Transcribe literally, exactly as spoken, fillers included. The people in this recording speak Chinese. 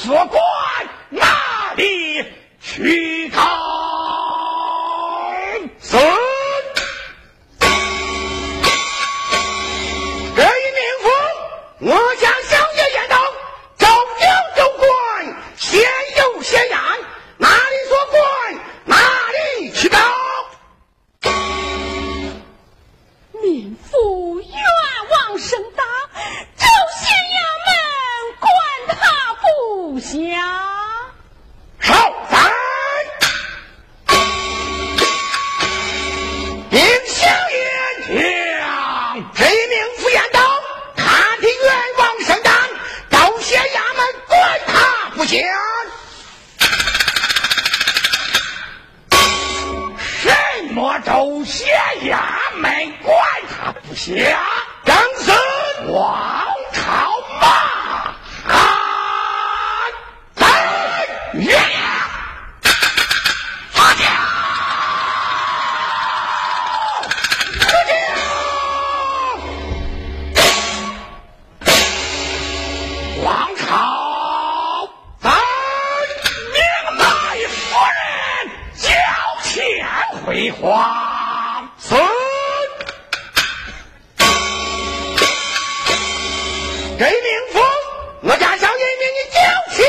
所管，哪里去告？是。这一命符，我将小姐言道，周九州官，先有先言，哪里所管，哪里去告？ 民妇冤枉甚大，州县衙门管他不下。 少在并小言讲，这命妇言道，他的冤枉甚大，州县衙门管他不下。什么州县衙门管他不下？正是王朝马汉在呀！发家，发家！王朝在明白夫人交钱回还。